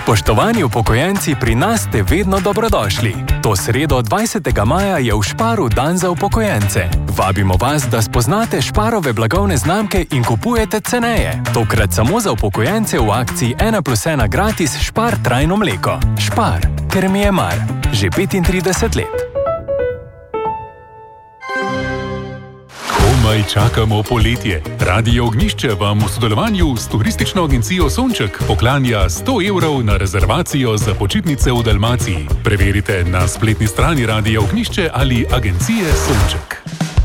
Spoštovani upokojenci, pri nas ste vedno dobrodošli. To sredo 20. maja je v Šparu dan za upokojence. Vabimo vas, da spoznate Šparove blagovne znamke in kupujete ceneje. Tokrat samo za upokojence v akciji 1+1 gratis Špar trajno mleko. Špar, ker mi je mar. Že 35 let. Komaj čakamo poletje. Radio Ognjišče vam v sodelovanju s turistično agencijo Sonček poklanja 100 evrov na rezervacijo za počitnice v Dalmaciji. Preverite na spletni strani Radio Ognjišče ali agencije Sonček.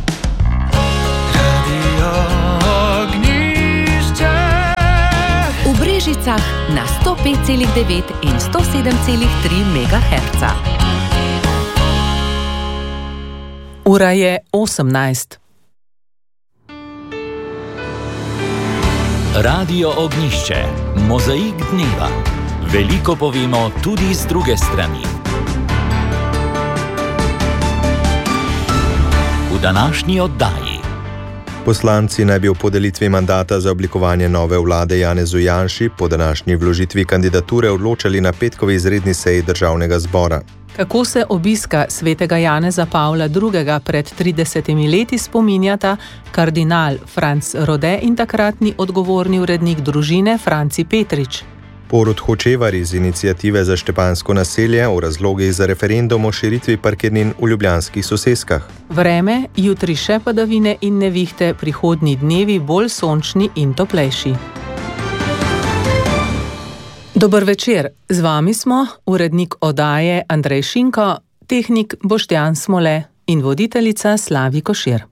Radio Ognjišče. V Brežicah na 105,9 in 107,3 MHz. Ura je 18. Radio Ognjišče. Mozaik dneva. Veliko povemo tudi z druge strani. V današnji oddaji. Poslanci naj bi v podelitvi mandata za oblikovanje nove vlade Janezu Janši po današnji vložitvi kandidature odločali na petkovi izredni seji Državnega zbora. Kako se obiska svetega Janeza Pavla II. Pred 30 leti spominjata kardinal Franc Rode in takratni odgovorni urednik družine Franci Petrič. Borut Hočevar iz iniciative za Štepansko naselje o razlogih za referendum o širitvi parkirnin v ljubljanskih soseskah. Vreme, jutri še padavine in nevihte, prihodnji dnevi bolj sončni in toplejši. Dober večer, z vami smo urednik oddaje Andrej Šinko, tehnik Boštjan Smole in voditeljica Slavi Košir.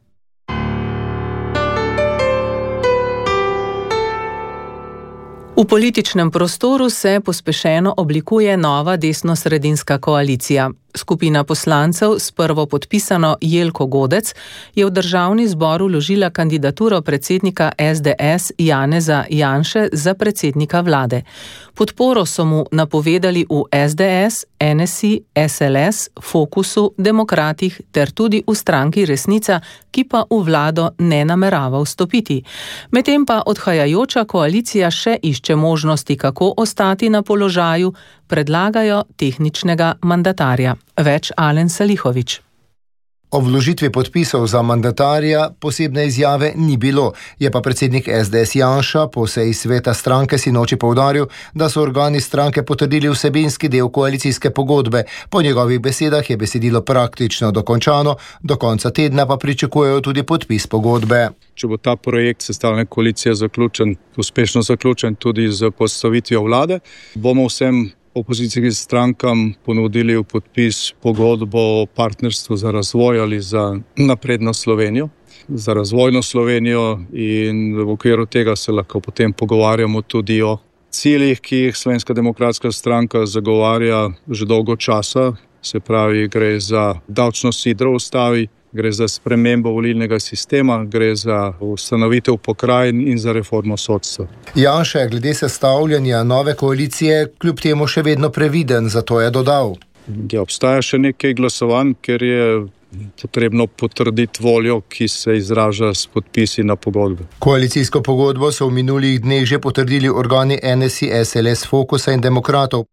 V političnem prostoru se pospešeno oblikuje nova desnosredinska koalicija. Skupina poslancev s prvo podpisano Jelko Godec je v Državni zbor vložila kandidaturo predsednika SDS Janeza Janše za predsednika vlade. Podporo so mu napovedali v SDS, NSI, SLS, Fokusu, Demokratih ter tudi v stranki Resnica, ki pa v vlado ne namerava vstopiti. Medtem pa odhajajoča koalicija še išče možnosti, kako ostati na položaju, predlagajo tehničnega mandatarja. Več Alen Salihović. O vložitvi podpisov za mandatarja posebne izjave ni bilo, je pa predsednik SDS Janša po seji sveta stranke sinoči poudaril, da so organi stranke potrdili vsebinski del koalicijske pogodbe. Po njegovih besedah je besedilo praktično dokončano, do konca tedna pa pričakujejo tudi podpis pogodbe. Če bo ta projekt sestavljanja koalicije uspešno zaključen tudi z postavitvijo vlade, bomo vsem opozicijskim strankam ponudili v podpis pogodbo o partnerstvu za razvoj ali za napredno Slovenijo, za razvojno Slovenijo, in v okviru tega se lahko potem pogovarjamo tudi o ciljih, ki jih Slovenska demokratska stranka zagovarja že dolgo časa, se pravi, gre za davčno sidro v ustavi, gre za spremembo volilnega sistema, gre za ustanovitev pokrajin in za reformo sodstva. Janša je glede sestavljanja nove koalicije kljub temu še vedno previden, zato je dodal. Obstaja še nekaj glasovanj, ker je potrebno potrditi voljo, ki se izraža s podpisi na pogodbe. Koalicijsko pogodbo so v minulih dneh že potrdili organi NSI, SLS, Fokusa in Demokratov.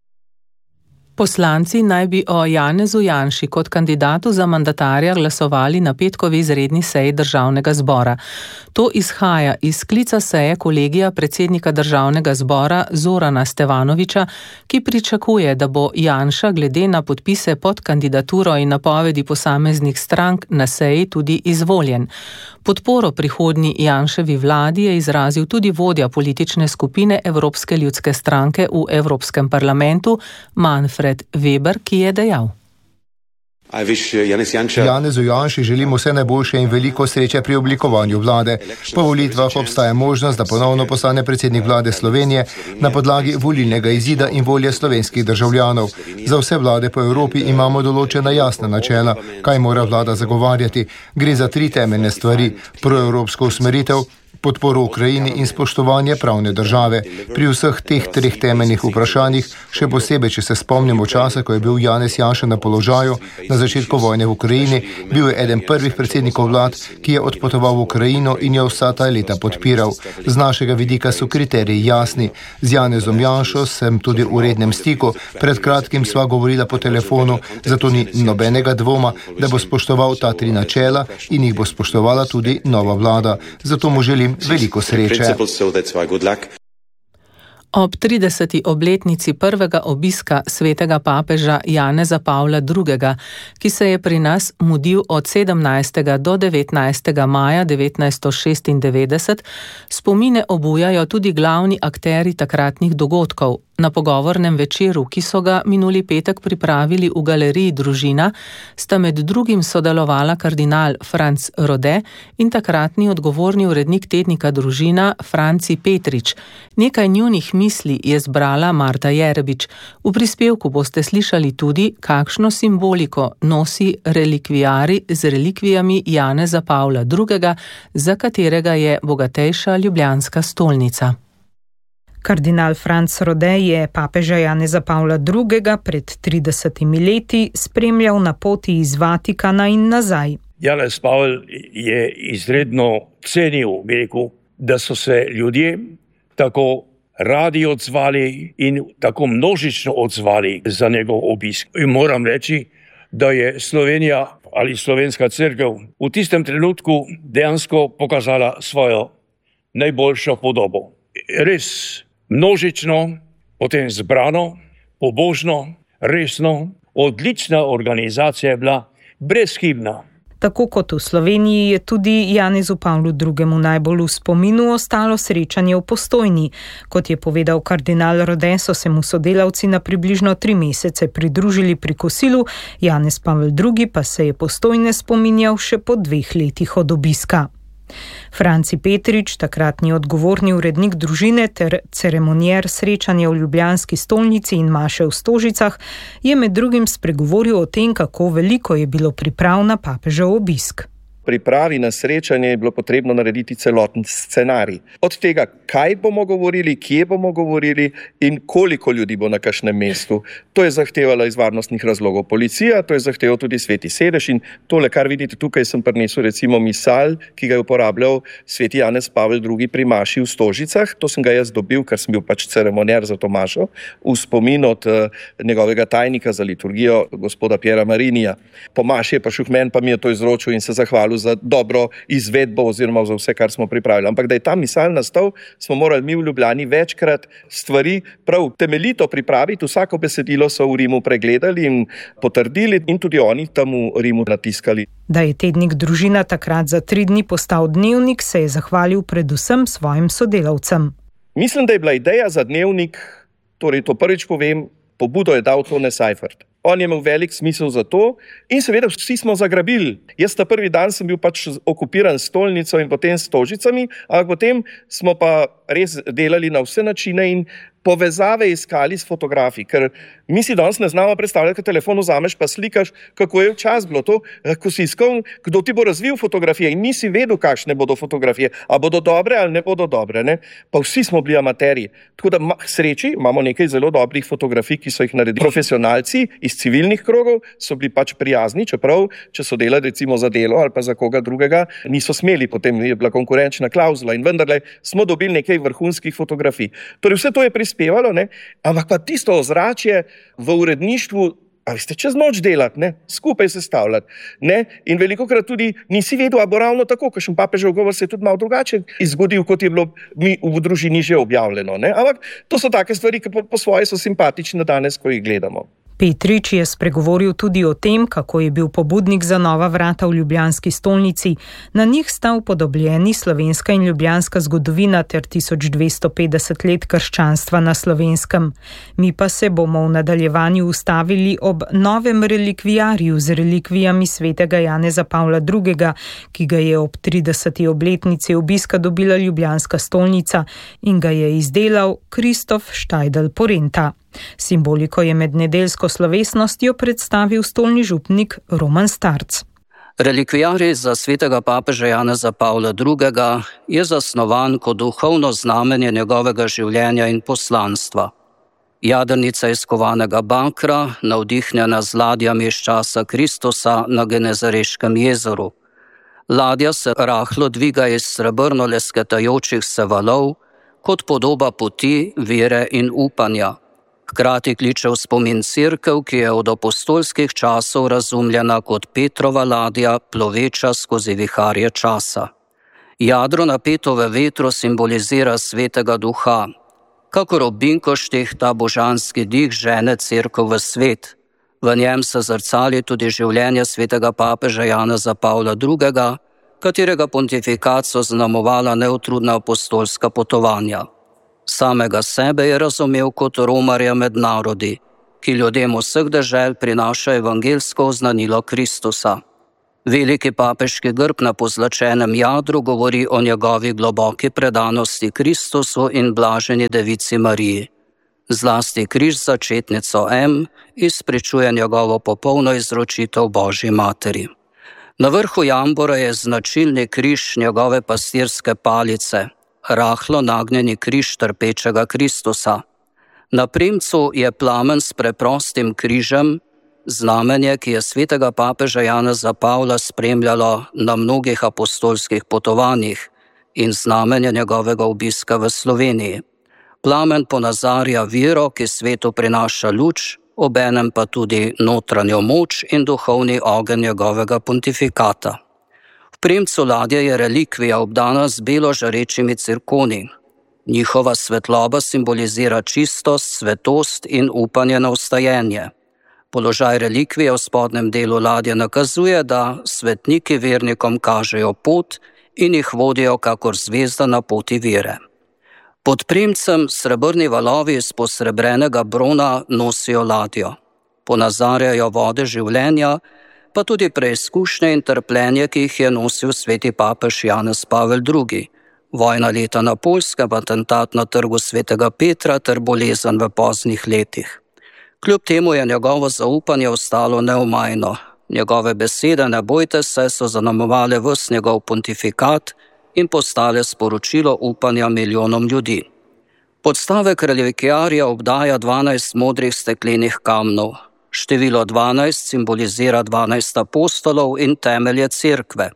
Poslanci naj bi o Janezu Janši kot kandidatu za mandatarja glasovali na petkovi izredni seji Državnega zbora. To izhaja iz sklica seje kolegija predsednika Državnega zbora Zorana Stevanovića, ki pričakuje, da bo Janša glede na podpise pod kandidaturo in napovedi posameznih strank na seji tudi izvoljen. Podporo prihodnji Janševi vladi je izrazil tudi vodja politične skupine Evropske ljudske stranke v Evropskem parlamentu Manfred Weber, ki je dejal. Janezu Janši želimo vse najboljše in veliko sreče pri oblikovanju vlade. Po volitvah obstaja možnost, da ponovno postane predsednik vlade Slovenije na podlagi volilnega izida in volje slovenskih državljanov. Za vse vlade po Evropi imamo določena jasna načela, kaj mora vlada zagovarjati. Gre za 3 temeljne stvari: proevropsko usmeritev, podporo Ukrajini in spoštovanje pravne države. Pri vseh teh treh temeljnih vprašanjih, še posebej, če se spomnimo časa, ko je bil Janez Janša na položaju na začetku vojne v Ukrajini, bil je eden prvih predsednikov vlad, ki je odpotoval v Ukrajino in jo vsa ta leta podpiral. Z našega vidika so kriteriji jasni. Z Janezom Janšo sem tudi v rednem stiku. Pred kratkim sva govorila po telefonu, zato ni nobenega dvoma, da bo spoštoval ta tri načela in jih bo spoštovala tudi nova vlada. Zato mu želim veliko sreče. Ob 30. obletnici prvega obiska svetega papeža Janeza Pavla II., ki se je pri nas mudil od 17. do 19. maja 1996, spomine obujajo tudi glavni akteri takratnih dogodkov. Na pogovornem večeru, ki so ga minuli petek pripravili v galeriji Družina, sta med drugim sodelovala kardinal Franc Rode in takratni odgovorni urednik tednika Družina Franci Petrič. Nekaj njunih misli je zbrala Marta Jerebič. V prispevku boste slišali tudi, kakšno simboliko nosi relikviari z relikvijami Janeza Pavla II., za katerega je bogatejša ljubljanska stolnica. Kardinal Franc Rode je papeža Janeza Pavla II. Pred 30 leti spremljal na poti iz Vatikana in nazaj. Janez Pavel je izredno cenil, da so se ljudje tako radi odzvali in tako množično odzvali za njegov obisk. In moram reči, da je Slovenija ali slovenska cerkev v tistem trenutku dejansko pokazala svojo najboljšo podobo. Res množično, potem zbrano, pobožno, resno, odlična organizacija je bila, brezhibna. Tako kot v Sloveniji je tudi Janezu Pavlu II. Najbolj v spominu ostalo srečanje v Postojni. Kot je povedal kardinal Rode, so se mu sodelavci na približno 3 mesece pridružili pri kosilu, Janez Pavel II. Pa se je Postojne spominjal še po 2 letih od obiska. Franci Petrič, takratni odgovorni urednik Družine ter ceremonier srečanja v ljubljanski stolnici in maše v Stožicah, je med drugim spregovoril o tem, kako veliko je bilo priprav na papežev obisk. Pripravi na srečanje je bilo potrebno narediti celoten scenarij. Od tega, kaj bomo govorili, kje bomo govorili in koliko ljudi bo na kakšnem mestu. To je zahtevala iz varnostnih razlogov policija, to je zahteval tudi Sveti Sedež in tole, kar vidite tukaj, sem prinesel recimo misal, ki ga je uporabljal sveti Janez Pavel II. Pri maši v Stožicah. To sem ga jaz dobil, ker sem bil pač ceremonier za to mašo, v spomin od njegovega tajnika za liturgijo, gospoda Piera Marinija. Po maši je prišel k meni, pa mi je to izročil in se zahvalil za dobro izvedbo oziroma za vse, kar smo pripravili. Ampak da je ta misal nastal, smo morali mi v Ljubljani večkrat stvari prav temeljito pripraviti. Vsako besedilo so v Rimu pregledali in potrdili in tudi oni tam v Rimu natiskali. Da je tednik Družina takrat za 3 dni postal dnevnik, se je zahvalil predvsem svojim sodelavcem. Mislim, da je bila ideja za dnevnik, torej to prvič povem, pobudo je dal Tone Seifert. On je imel velik smisel za to in seveda vsi smo zagrabili. Jaz ta prvi dan sem bil pač okupiran s stolnico in potem s Stožicami, ampak potem smo pa res delali na vse načine in povezave iskali s fotografi, ker mi si danes ne znamo predstavljati, ko telefon vzameš pa slikaš, kako je včasih bilo to, ko si iskal, kdo ti bo razvil fotografije in nisi vedel, kakšne bodo fotografije, a bodo dobre ali ne bodo dobre, ne? Pa vsi smo bili amaterji. Tako da k sreči imamo nekaj zelo dobrih fotografij, ki so jih naredili profesionalci iz civilnih krogov, so bili pač prijazni, čeprav, če so delali recimo za Delo ali pa za koga drugega, niso smeli, potem je bila konkurenčna klauzula in vendarle smo dobili nekaj vrhunskih fotografij. Torej vse to je prispevalo, ne? Ampak pa tisto ozračje v uredništvu, a veste, čez noč delati, ne? Skupaj sestavljati, ne? In velikokrat tudi nisi vedel, a bo ravno tako, kakšen papežev govor se je tudi malo drugače izgodil, kot je bilo mi v Družini že objavljeno, ne? Ampak to so take stvari, ki po svoje so simpatične danes, ko jih gledamo. Petrič je spregovoril tudi o tem, kako je bil pobudnik za nova vrata v ljubljanski stolnici. Na njih sta upodobljeni slovenska in ljubljanska zgodovina ter 1250 let krščanstva na Slovenskem. Mi pa se bomo v nadaljevanju ustavili ob novem relikvijarju z relikvijami svetega Janeza Pavla II., ki ga je ob 30. obletnici obiska dobila ljubljanska stolnica in ga je izdelal Kristof Štajdl Porenta. Simboliko je med nedeljsko slovesnostjo predstavil stolni župnik Roman Starc. Relikviarij za svetega papeža Janeza Pavla II. Je zasnovan kot duhovno znamenje njegovega življenja in poslanstva. Jadrnica iz kovanega bakra, navdihnjena z ladjami iz časa Kristusa na Genezareškem jezeru. Ladja se rahlo dviga iz srebrno lesketajočih se valov, kot podoba poti, vere in upanja. Hkrati kliče v spomin cerkev, ki je od apostolskih časov razumljena kot Petrova ladja, ploveča skozi viharje časa. Jadro napeto v vetru simbolizira svetega duha. Kakor ob binkoštih ta božanski dih žene cerkev v svet. V njem se zrcali tudi življenje svetega papeža Janeza Pavla II., katerega pontifikat so znamovala neutrudna apostolska potovanja. Samega sebe je razumel kot romarja med narodi, ki ljudem vseh dežel prinaša evangelsko oznanilo Kristusa. Veliki papeški grb na pozlačenem jadru govori o njegovi globoki predanosti Kristusu in blaženi devici Mariji. Zlasti križ začetnico M izpričuje njegovo popolno izročitev Božji materi. Na vrhu jambora je značilni križ njegove pastirske palice, rahlo nagnjeni križ trpečega Kristusa. Na premcu je plamen s preprostim križem, znamenje, ki je svetega papeža Janeza Pavla spremljalo na mnogih apostolskih potovanjih in znamenje njegovega obiska v Sloveniji. Plamen ponazarja vero, ki svetu prinaša luč, obenem pa tudi notranjo moč in duhovni ogenj njegovega pontifikata. V premcu ladje je relikvija obdana z belo žarečimi cirkoni. Njihova svetloba simbolizira čistost, svetost in upanje na vstajenje. Položaj relikvije v spodnjem delu ladje nakazuje, da svetniki vernikom kažejo pot in jih vodijo kakor zvezda na poti vere. Pod premcem srebrni valovi iz posrebrenega brona nosijo ladjo. Ponazarjajo vode življenja, pa tudi preizkušnje in trpljenje, ki jih je nosil sveti papež Janez Pavel II. Vojna leta na Poljskem, atentat na trgu svetega Petra ter bolezen v poznih letih. Kljub temu je njegovo zaupanje ostalo neomajno. Njegove besede "ne bojte se" so zaznamovale ves njegov pontifikat in postale sporočilo upanja milijonom ljudi. Podstavek relikviarja obdaja 12 modrih steklenih kamnov. Število 12 simbolizira 12 apostolov in temelje cerkve.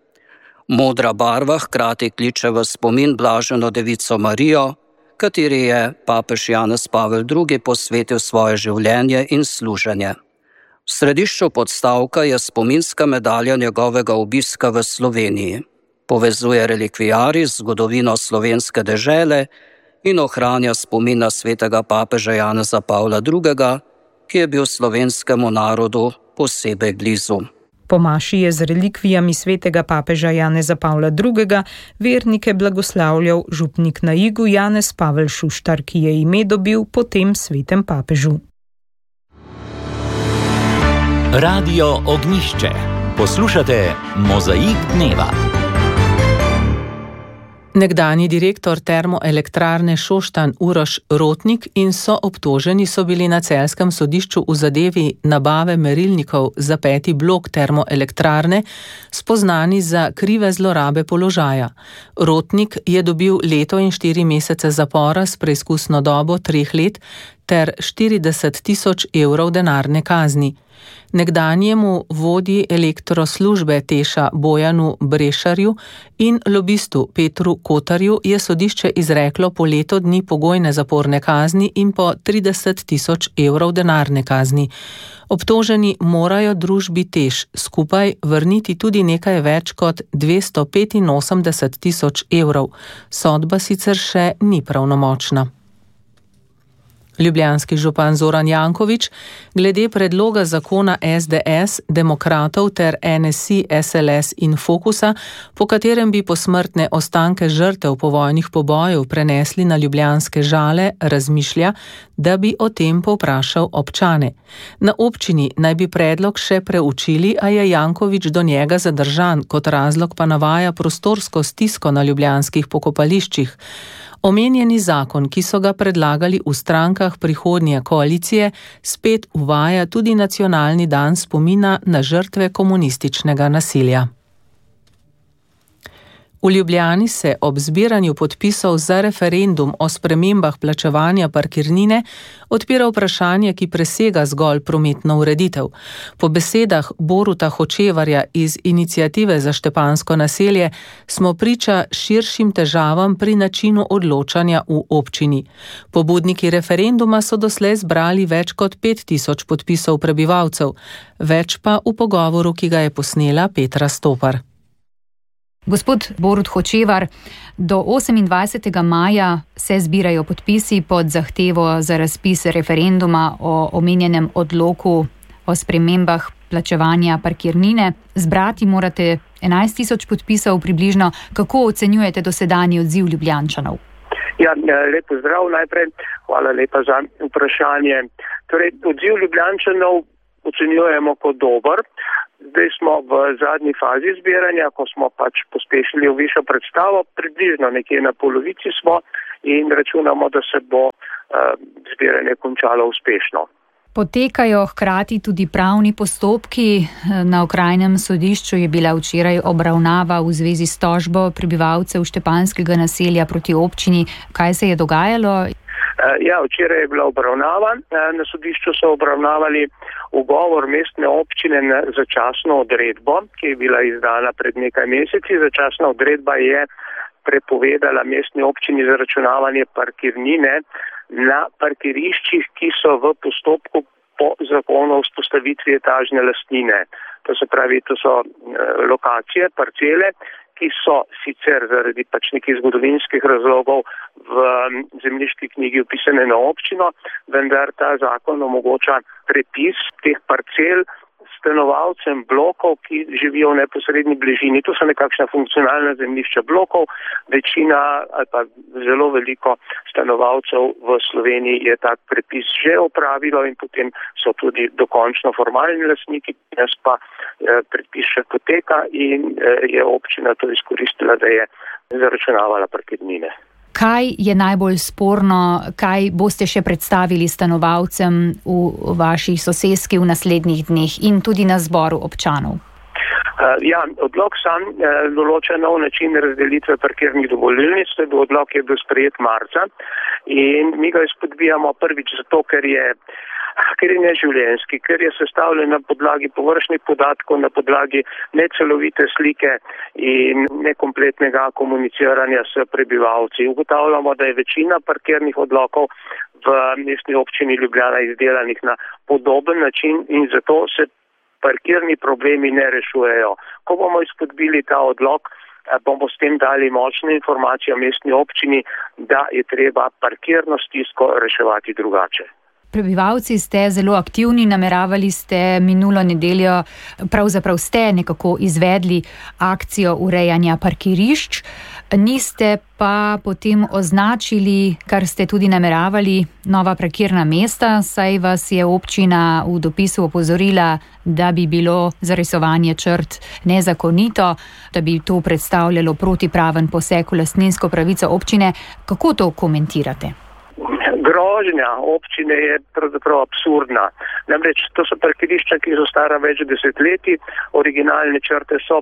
Modra barva hkrati kliče v spomin blaženo devico Marijo, kateri je papež Janez Pavel II. Posvetil svoje življenje in služenje. V središču podstavka je spominska medalja njegovega obiska v Sloveniji. Povezuje relikviarij z zgodovino slovenske dežele in ohranja spomin na svetega papeža Janeza Pavla II., ki je bil slovenskemu narodu posebej blizu. Po maši je z relikvijami svetega papeža Janeza Pavla II. Vernike blagoslavljal župnik na Igu Janez Pavel Šuštar, ki je ime dobil po tem svetem papežu. Radio Ognjišče. Poslušate Mozaik dneva. Nekdanji direktor termoelektrarne Šoštanj Uroš Rotnik in soobtoženi so bili na celjskem sodišču v zadevi nabave merilnikov za 5. blok termoelektrarne spoznani za krive zlorabe položaja. Rotnik je dobil 1 leto in 4 mesece zapora s preizkusno dobo 3 let ter 40 000 evrov denarne kazni. Nekdanjemu vodji elektroslužbe Teša Bojanu Brešarju in lobistu Petru Kotarju je sodišče izreklo po leto dni pogojne zaporne kazni in po 30 000 evrov denarne kazni. Obtoženi morajo družbi Teš skupaj vrniti tudi nekaj več kot 285 000 evrov. Sodba sicer še ni pravnomočna. Ljubljanski župan Zoran Janković glede predloga zakona SDS, Demokratov ter NSI, SLS in Fokusa, po katerem bi posmrtne ostanke žrtev povojnih pobojev prenesli na ljubljanske Žale, razmišlja, da bi o tem povprašal občane. Na občini naj bi predlog še preučili, a je Janković do njega zadržan, kot razlog pa navaja prostorsko stisko na ljubljanskih pokopališčih. Omenjeni zakon, ki so ga predlagali v strankah prihodnje koalicije, spet uvaja tudi nacionalni dan spomina na žrtve komunističnega nasilja. V Ljubljani se ob zbiranju podpisov za referendum o spremembah plačevanja parkirnine odpira vprašanje, ki presega zgolj prometno ureditev. Po besedah Boruta Hočevarja iz Iniciative za Štepansko naselje smo priča širšim težavam pri načinu odločanja v občini. Pobudniki referenduma so doslej zbrali več kot 5000 podpisov prebivalcev, več pa v pogovoru, ki ga je posnela Petra Stopar. Gospod Borut Hočevar, do 28. maja se zbirajo podpisi pod zahtevo za razpis referenduma o omenjenem odloku o spremembah plačevanja parkirnine. Zbrati morate 11 000 podpisov približno. Kako ocenjujete dosedanji odziv Ljubljančanov? Ja, lep pozdrav najprej. Hvala lepa za vprašanje. Torej, odziv Ljubljančanov ocenjujemo kot dober. Zdaj smo v zadnji fazi zbiranja, ko smo pospešili v višjo predstavo, približno nekje na polovici smo in računamo, da se bo zbiranje končalo uspešno. Potekajo hkrati tudi pravni postopki. Na okrajnem sodišču je bila včeraj obravnava v zvezi s tožbo prebivalcev Štepanskega naselja proti občini. Kaj se je dogajalo? Ja, včeraj je bila obravnava. Na sodišču so obravnavali ugovor mestne občine na začasno odredbo, ki je bila izdana pred nekaj meseci. Začasna odredba je prepovedala mestni občini zaračunavanje parkirnine na parkiriščih, ki so v postopku po zakonu o vzpostavitvi etažne lastnine. To se pravi, to so lokacije, parcele, ki so sicer zaradi nekih zgodovinskih razlogov v zemljiški knjigi upisane na občino, vendar ta zakon omogoča prepis teh parcel stanovalcem blokov, ki živijo v neposredni bližini. To so nekakšna funkcionalna zemljišča blokov. Večina ali pa zelo veliko stanovalcev v Sloveniji je tak prepis že opravilo in potem so tudi dokončno formalni lastniki, jaz pa prepis še poteka in je občina to izkoristila, da je zaračunavala parkirnine. Kaj je najbolj sporno, kaj boste še predstavili stanovalcem v vaši soseski v naslednjih dneh in tudi na zboru občanov? Ja, odlok sam določa nov način razdelitve parkirnih dovolilnic. Odlok je bil sprejet marca in mi ga izpodbijamo prvič zato, ker je neživljenjski, ker je sestavljen na podlagi površnih podatkov, na podlagi necelovite slike in nekompletnega komuniciranja s prebivalci. Ugotavljamo, da je večina parkirnih odlokov v mestni občini Ljubljana izdelanih na podoben način in zato se parkirni problemi ne rešujejo. Ko bomo izpodbili ta odlok, bomo s tem dali močno informacijo mestni občini, da je treba parkirno stisko reševati drugače. Prebivalci ste zelo aktivni, nameravali ste minulo nedeljo, pravzaprav ste nekako izvedli akcijo urejanja parkirišč, niste pa potem označili, kar ste tudi nameravali, nova parkirna mesta, saj vas je občina v dopisu opozorila, da bi bilo zarisovanje črt nezakonito, da bi to predstavljalo protipraven poseg v lastninsko pravico občine. Kako to komentirate? Grožnja občine je pravzaprav absurdna. Namreč to so parkirišča, ki so stara več desetletij, originalne črte so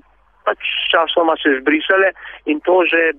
časoma se zbrisale in to že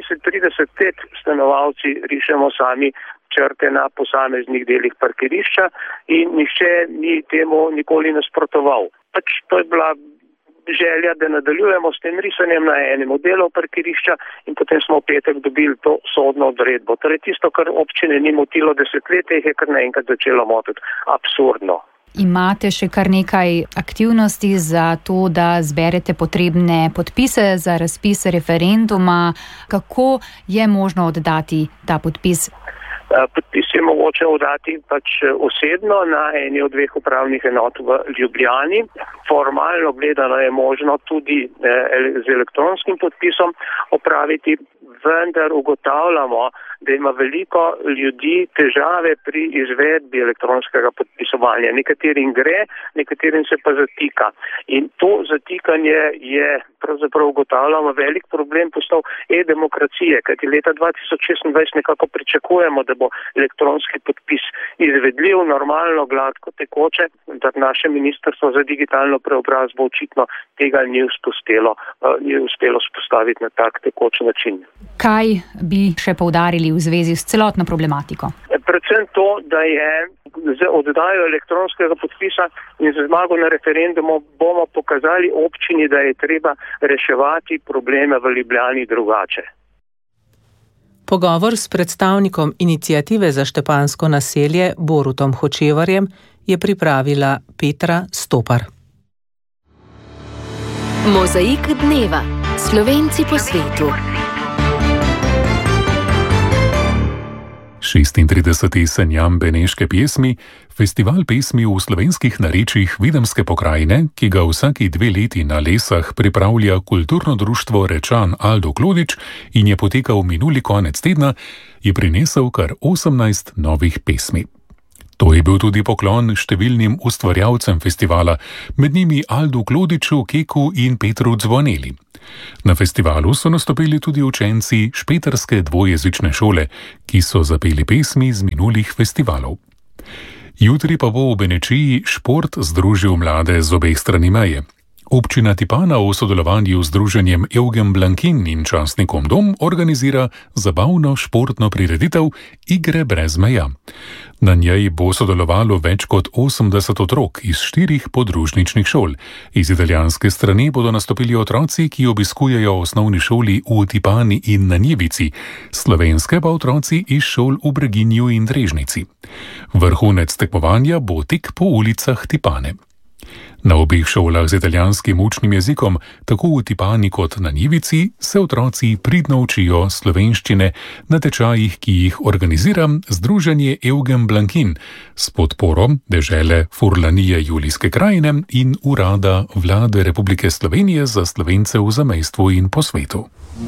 20-30 let stanovalci rišemo sami črte na posameznih delih parkirišča in nihče ni temu nikoli nasprotoval. To je bila želja, da nadaljujemo s tem risanjem na enem delu parkirišča in potem smo v petek dobili to sodno odredbo. Torej tisto, kar občine ni motilo desetletja, jih je kar naenkrat začelo motiti. Absurdno. Imate še kar nekaj aktivnosti za to, da zberete potrebne podpise za razpis referenduma. Kako je možno oddati ta podpis? Podpis je mogoče oddati osebno na eni od dveh upravnih enot v Ljubljani. Formalno gledano je možno tudi z elektronskim podpisom opraviti. vendar ugotavljamo, da ima veliko ljudi težave pri izvedbi elektronskega podpisovanja. Nekaterim gre, nekaterim se pa zatika. In to zatikanje je, pravzaprav ugotavljamo, velik problem postal e-demokracije, kajti leta 2026 nekako pričakujemo, da bo elektronski podpis izvedljiv, normalno, gladko, tekoče, da naše ministrstvo za digitalno preobrazbo očitno tega ni uspelo spostaviti na tak tekoč način. Kaj bi še poudarili v zvezi s celotno problematiko? Predvsem to, da je z oddajo elektronskega podpisa in z zmago na referendumu bomo pokazali občini, da je treba reševati probleme v Ljubljani drugače. Pogovor s predstavnikom iniciative za Štepanjsko naselje Borutom Hočevarjem je pripravila Petra Stopar. Mozaik dneva. Slovenci po svetu. 36. Senjam beneške pesmi, festival pesmi v slovenskih narečjih Videmske pokrajine, ki ga vsaki 2 leti na Lesah pripravlja kulturno društvo Rečan Aldo Klodič in je potekal minuli konec tedna, je prinesel kar 18 novih pesmi. To je bil tudi poklon številnim ustvarjalcem festivala, med njimi Aldu Klodiču, Keku in Petru Zvoneli. Na festivalu so nastopili tudi učenci špeterske dvojezične šole, ki so zapeli pesmi z minulih festivalov. Jutri pa bo v Benečiji šport združil mlade z obeh strani meje. Občina Tipana v sodelovanju z združenjem Eugen Blankin in časnikom Dom organizira zabavno športno prireditev Igre brez meja. Na njej bo sodelovalo več kot 80 otrok iz 4 podružničnih šol. Iz italijanske strani bodo nastopili otroci, ki obiskujejo osnovni šoli v Tipani in na Njevici, slovenske pa otroci iz šol v Breginju in Drežnici. Vrhunec tekmovanja bo tek po ulicah Tipane. Na obeh šolah z italijanskim učnim jezikom, tako v Tipani kot na Njivici, se otroci pridno učijo slovenščine na tečajih, ki jih organizira združenje Eugen Blankin s podporo dežele Furlanije Julijske krajine in urada Vlade Republike Slovenije za Slovence v zamejstvu in po svetu.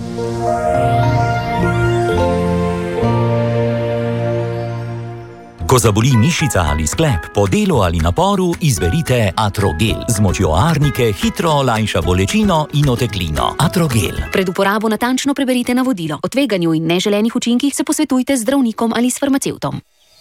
Ko zaboli mišica ali sklep, po delu ali naporu, izberite Atrogel. Z močjo arnike hitro olajša bolečino in oteklino. Atrogel. Pred uporabo natančno preberite navodilo. O tveganju in neželenih učinkih se posvetujte z zdravnikom ali s farmacevtom.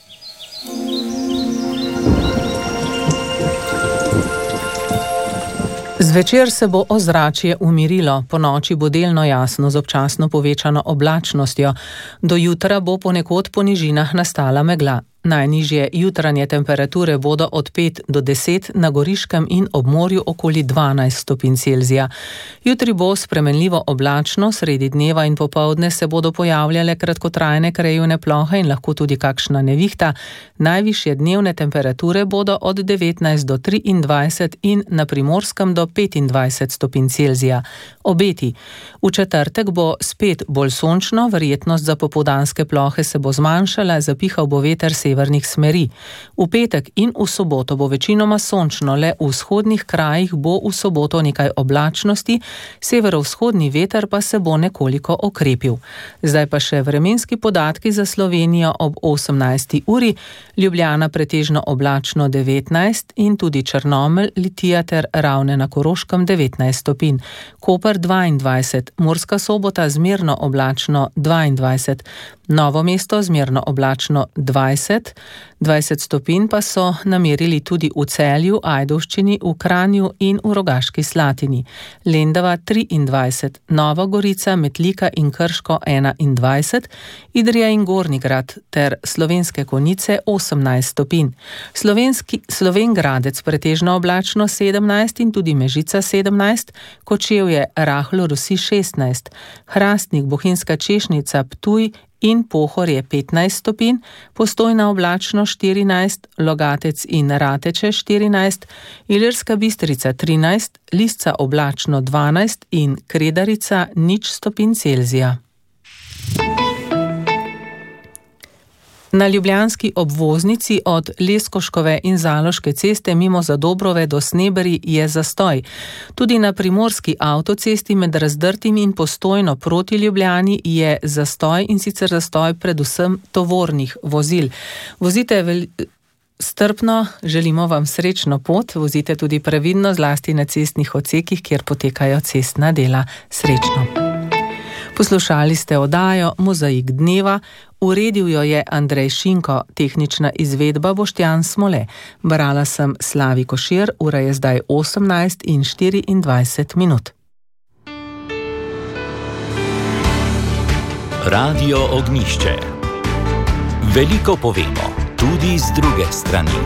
Zvečer se bo ozračje umirilo, ponoči bo delno jasno z občasno povečano oblačnostjo. Do jutra bo ponekod po nižinah nastala megla. Najnižje jutranje temperature bodo od 5 do 10, na Goriškem in ob morju okoli 12 stopinj Celzija. Jutri bo spremenljivo oblačno, sredi dneva in popoldne se bodo pojavljale kratkotrajne krajevne plohe in lahko tudi kakšna nevihta. Najvišje dnevne temperature bodo od 19 do 23 in na Primorskem do 25 stopinj Celzija. Obeti. V četrtek bo spet bolj sončno, verjetnost za popoldanske plohe se bo zmanjšala, zapihal bo veter severnih smeri. V petek in v soboto bo večinoma sončno, le v vzhodnih krajih bo v soboto nekaj oblačnosti, severovzhodni veter pa se bo nekoliko okrepil. Zdaj pa še vremenski podatki za Slovenijo ob 18. uri. Ljubljana pretežno oblačno 19 in tudi Črnomelj, Litija ter Ravne na Koroškem 19 stopinj. Koper 22, Murska Sobota zmerno oblačno 22, Novo mesto zmerno oblačno 20 stopinj pa so namerili tudi v Celju, Ajdovščini, v Kranju in v Rogaški Slatini. Lendava 23, Nova Gorica, Metlika in Krško 21, Idrija in Gornjigrad ter Slovenske Konjice 18 stopinj. Slovengradec pretežno oblačno 17 in tudi Mežica 17, Kočevje rahlo rosi 16, Hrastnik, Bohinjska Češnica, Ptuj in Pohorje 15 stopinj, Postojna oblačno 14, Logatec in Rateče 14, Ilirska Bistrica 13, Lisca oblačno 12 in Kredarica 0 stopinj Celzija. Na ljubljanski obvoznici od Leskoškove in Zaloške ceste mimo Zadobrove do Sneberi je zastoj. Tudi na primorski avtocesti med Razdrtim in Postojno proti Ljubljani je zastoj, in sicer zastoj predvsem tovornih vozil. Vozite strpno, želimo vam srečno pot, vozite tudi previdno, zlasti na cestnih odsekih, kjer potekajo cestna dela. Srečno. Poslušali ste oddajo Mozaik dneva, uredil jo je Andrej Šinko, tehnična izvedba Boštjan Smole. Brala sem Slavi Košir, ura je zdaj 18:24. Radio Ognjišče. Veliko povemo, tudi z druge strani.